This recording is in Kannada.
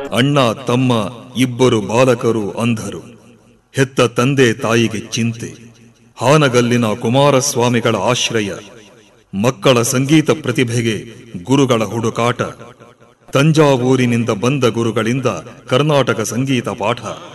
ಅಣ್ಣ ತಮ್ಮ ಇಬ್ಬರು ಬಾಲಕರು ಅಂಧರು. ಹೆತ್ತ ತಂದೆ ತಾಯಿಗೆ ಚಿಂತೆ. ಹಾನಗಲ್ಲಿನ ಕುಮಾರಸ್ವಾಮಿಗಳ ಆಶ್ರಯ. ಮಕ್ಕಳ ಸಂಗೀತ ಪ್ರತಿಭೆಗೆ ಗುರುಗಳ ಹುಡುಕಾಟ. ತಂಜಾವೂರಿನಿಂದ ಬಂದ ಗುರುಗಳಿಂದ ಕರ್ನಾಟಕ ಸಂಗೀತ ಪಾಠ.